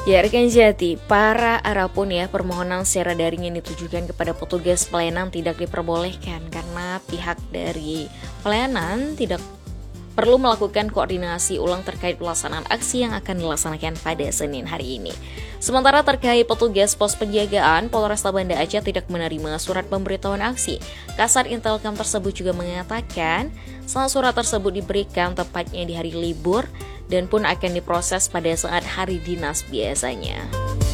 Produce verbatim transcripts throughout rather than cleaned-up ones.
Ya, rekan Jati, para Arapun ya, permohonan secara daring yang ditujukan kepada petugas pelayanan tidak diperbolehkan karena pihak dari pelayanan tidak perlu melakukan koordinasi ulang terkait pelaksanaan aksi yang akan dilaksanakan pada Senin hari ini. Sementara terkait petugas pos penjagaan, Polresta Banda Aceh tidak menerima surat pemberitahuan aksi. Kasat Intelkam tersebut juga mengatakan, saat surat tersebut diberikan tepatnya di hari libur dan pun akan diproses pada saat hari dinas biasanya.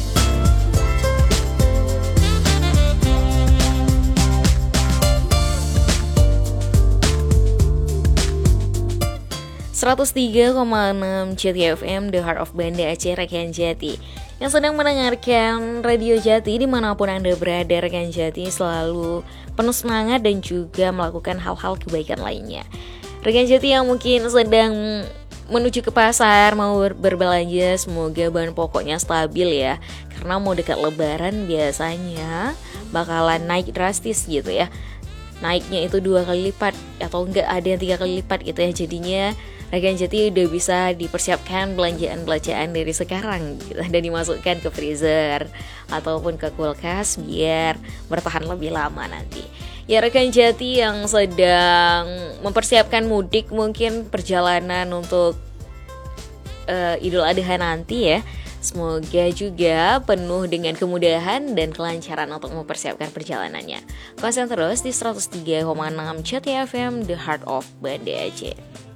seratus tiga koma enam Jati F M, The Heart of Banda Aceh, rekan Jati yang sedang mendengarkan Radio Jati dimanapun Anda berada. Rekan Jati selalu penuh semangat dan juga melakukan hal-hal kebaikan lainnya. Rekan Jati yang mungkin sedang menuju ke pasar mau berbelanja, semoga bahan pokoknya stabil ya, karena mau dekat lebaran biasanya bakalan naik drastis gitu ya. Naiknya itu dua kali lipat atau enggak ada yang tiga kali lipat gitu ya. Jadinya rekan Jati udah bisa dipersiapkan belanjaan-belanjaan dari sekarang gitu, dan dimasukkan ke freezer ataupun ke kulkas biar bertahan lebih lama nanti. Ya, rekan Jati yang sedang mempersiapkan mudik, mungkin perjalanan untuk uh, Idul Adha nanti ya, semoga juga penuh dengan kemudahan dan kelancaran untuk mempersiapkan perjalanannya. Konsen terus di seratus tiga koma enam Jati F M, The Heart of Banda Aceh.